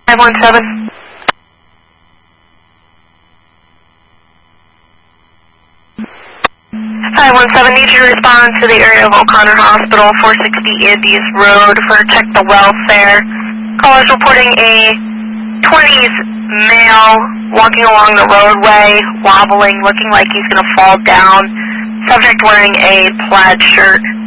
517. 517, need you to respond to the area of O'Connor Hospital, 460 Andes Road for check the welfare. Callers reporting a 20s male walking along the roadway, wobbling, looking like he's going to fall down. Subject wearing a plaid shirt.